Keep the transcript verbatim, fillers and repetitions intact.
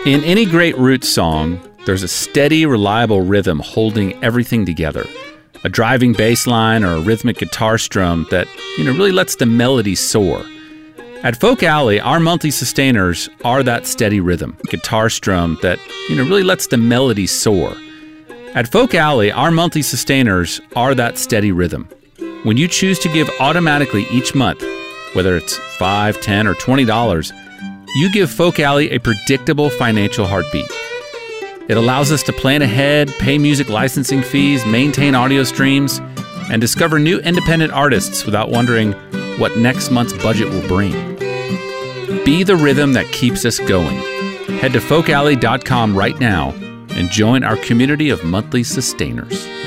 In any great roots song, there's a steady, reliable rhythm holding everything together. A driving bass line or a rhythmic guitar strum that, you know, really lets the melody soar. At Folk Alley, our monthly sustainers are that steady rhythm, guitar strum that, you know, really lets the melody soar. At Folk Alley, our monthly sustainers are that steady rhythm. When you choose to give automatically each month, whether it's five, ten, or twenty dollars, you give Folk Alley a predictable financial heartbeat. It allows us to plan ahead, pay music licensing fees, maintain audio streams, and discover new independent artists without wondering what next month's budget will bring. Be the rhythm that keeps us going. Head to folk alley dot com right now and join our community of monthly sustainers.